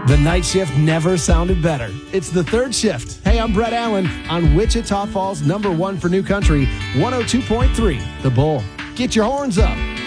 The night shift never sounded better. It's the third shift. Hey, I'm Brett Allen on Wichita Falls, #1 for New Country, 102.3 The Bull. Get your horns up.